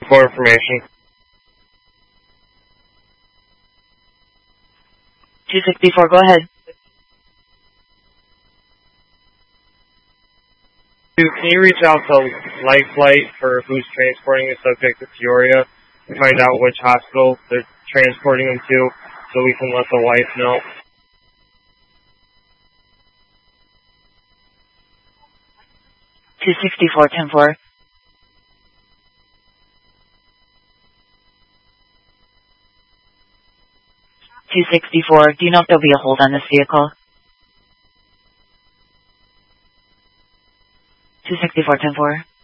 more information. 264, go ahead. Can you reach out to Life Flight for who's transporting the subject to Peoria and find out which hospital they're transporting him to so we can let the wife know? $264, 10-4. 264, do you know if there'll be a hold on this vehicle? 264, 10-4.